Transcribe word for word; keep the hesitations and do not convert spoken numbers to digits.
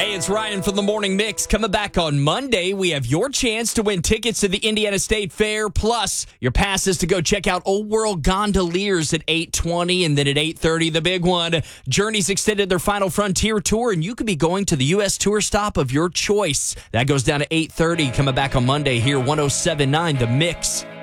Hey, it's Ryan from the Morning Mix. Coming back on Monday, we have your chance to win tickets to the Indiana State Fair, plus your passes to go check out Old World Gondoliers at eight twenty, and then at eight thirty, the big one. Journeys extended their Final Frontier tour, and you could be going to the U S tour stop of your choice. That goes down at eight thirty. Coming back on Monday here, one oh seven point nine The Mix.